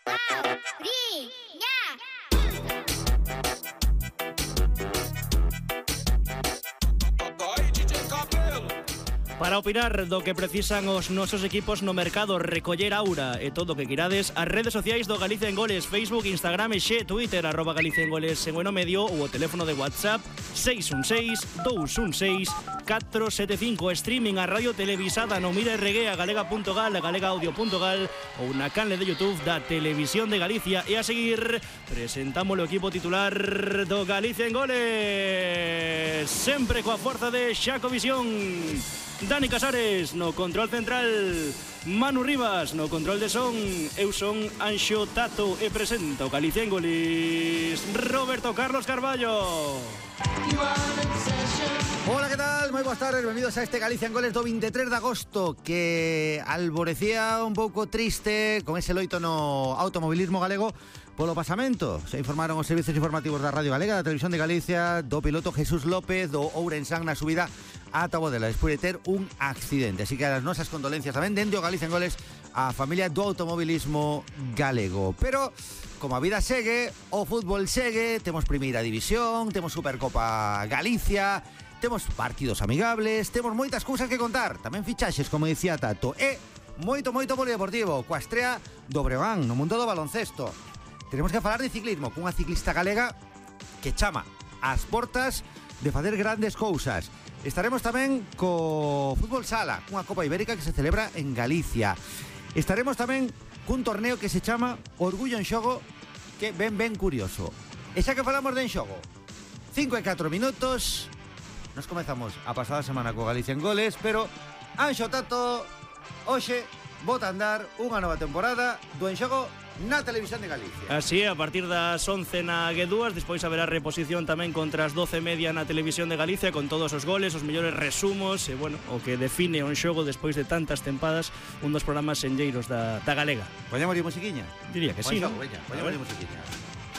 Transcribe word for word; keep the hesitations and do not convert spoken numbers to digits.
Para opinar do que precisan os nosos equipos no mercado, recoller aura e todo o que quirades, as redes sociais do Galicia en Goles, Facebook, Instagram e xe, Twitter, arroba Galicia en Goles en Bueno Medio, ou o teléfono de WhatsApp seis un seis, dous un seis, catro sete cinco, streaming a radio televisada no Mira R G, a galega punto gal, a galega audio punto gal ou na canle de YouTube da Televisión de Galicia. E a seguir, presentamos o equipo titular do Galicia en Goles, sempre coa forza de Xacovisión. Dani Casares no control central, Manu Rivas no control de son, eu son Anxo Tato e presento Galicia en Goles, Roberto Carlos Carballo. Hola, ¿qué tal? Moi boas tardes, benvidos a este Galicia en Goles do veintitrés de agosto, que alborecía un pouco triste con ese loito no automobilismo galego polo pasamento. Se informaron os servicios informativos da Radio Galega, da Televisión de Galicia, do piloto Jesús López do Ourensán na subida a Tabodela, despois de ter un accidente. Así que as nosas condolencias tamén dende o Galicia en Goles a familia do automobilismo galego. Pero como a vida segue, o fútbol segue, temos Primeira División, temos Supercopa Galicia, temos partidos amigables, temos moitas cousas que contar, tamén fichaxes, como dicía Tato, e moito, moito polideportivo, coa estrea do Breogán no mundo do baloncesto. Tenemos que falar de ciclismo, cunha ciclista galega que chama ás portas de facer grandes cousas. Estaremos tamén co fútbol sala, cunha Copa Ibérica que se celebra en Galicia. Estaremos tamén cun torneo que se chama Orgullo en Xogo, que ben ben curioso. E xa que falamos de en xogo, cinco e catro minutos, nos comezamos a pasada semana co Galicia en Goles, pero Anxo Tato, hoxe bota a andar unha nova temporada do En Xogo na Televisión de Galicia. Así, a partir das once na G dúas, despois haberá reposición tamén contra as doce e media na Televisión de Galicia, con todos os goles, os mellores resumos e, bueno, o que define o En Xogo despois de tantas tempadas, un dos programas senlleiros da, da galega. Poñemos musiquiña? Diría que sí, ¿no? ¿no? Poñemos musiquiña.